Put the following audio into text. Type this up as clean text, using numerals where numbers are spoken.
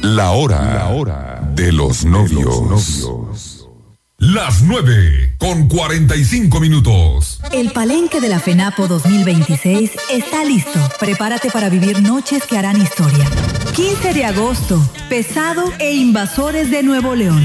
La hora de los novios. Las 9:45. El palenque de la FENAPO 2026 está listo. Prepárate para vivir noches que harán historia. 15 de agosto, Pesado e Invasores de Nuevo León.